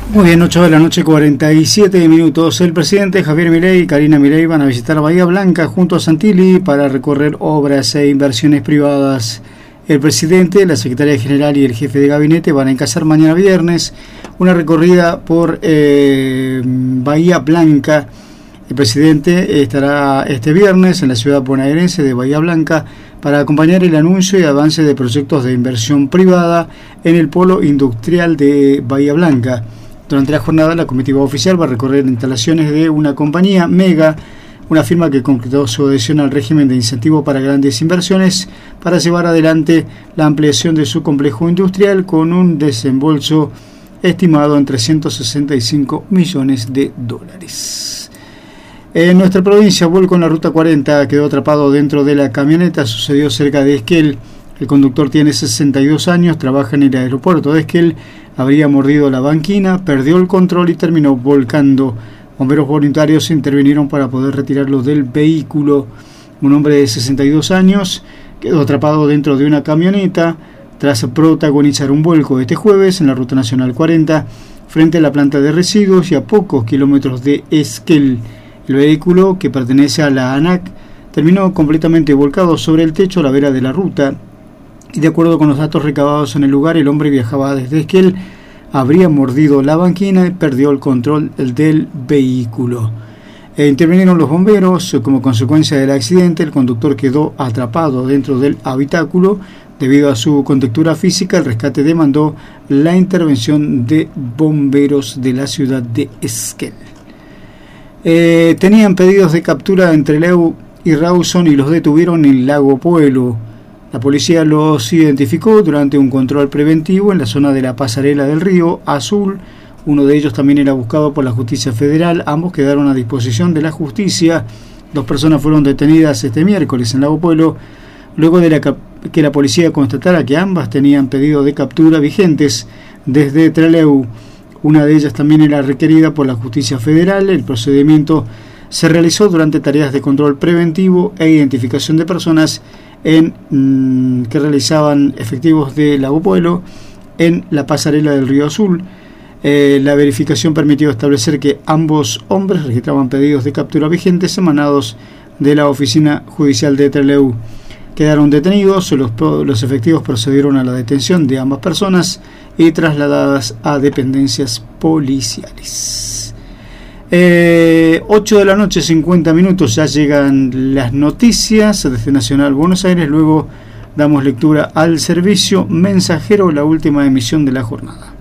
Muy bien, 8 de la noche, 47 minutos. El presidente Javier Milei y Karina Milei van a visitar Bahía Blanca junto a Santilli para recorrer obras e inversiones privadas. El presidente, la secretaria general y el jefe de gabinete van a encabezar mañana viernes una recorrida por Bahía Blanca. El presidente estará este viernes en la ciudad bonaerense de Bahía Blanca para acompañar el anuncio y avance de proyectos de inversión privada en el polo industrial de Bahía Blanca. Durante la jornada, la comitiva oficial va a recorrer instalaciones de una compañía, Mega, una firma que concretó su adhesión al régimen de incentivo para grandes inversiones para llevar adelante la ampliación de su complejo industrial con un desembolso estimado en 365 millones de dólares. En nuestra provincia, vuelco en la ruta 40 quedó atrapado dentro de la camioneta. Sucedió cerca de Esquel. El conductor tiene 62 años, trabaja en el aeropuerto de Esquel, habría mordido la banquina, perdió el control y terminó volcando. Bomberos voluntarios intervinieron para poder retirarlo del vehículo. Un hombre de 62 años quedó atrapado dentro de una camioneta tras protagonizar un vuelco este jueves en la Ruta Nacional 40 frente a la planta de residuos y a pocos kilómetros de Esquel. El vehículo, que pertenece a la ANAC, terminó completamente volcado sobre el techo a la vera de la ruta. Y de acuerdo con los datos recabados en el lugar, el hombre viajaba desde Esquel, habría mordido la banquina y perdió el control del vehículo. Intervinieron los bomberos. Como consecuencia del accidente, el conductor quedó atrapado dentro del habitáculo. Debido a su contextura física, el rescate demandó la intervención de bomberos de la ciudad de Esquel. Tenían pedidos de captura entre Leu y Rawson y los detuvieron en Lago Puelo. La policía los identificó durante un control preventivo en la zona de la pasarela del Río Azul. Uno de ellos también era buscado por la justicia federal. Ambos quedaron a disposición de la justicia. 2 personas fueron detenidas este miércoles en Lago Puelo, luego de que la policía constatara que ambas tenían pedido de captura vigentes desde Trelew. Una de ellas también era requerida por la justicia federal. El procedimiento se realizó durante tareas de control preventivo e identificación de personas que realizaban efectivos de Lago Puelo en la pasarela del Río Azul. La verificación permitió establecer que ambos hombres registraban pedidos de captura vigentes emanados de la oficina judicial de Trelew. Quedaron detenidos. Los efectivos procedieron a la detención de ambas personas y trasladadas a dependencias policiales. 8 de la noche, 50 minutos, ya llegan las noticias desde Nacional Buenos Aires. Luego damos lectura al servicio mensajero, la última emisión de la jornada.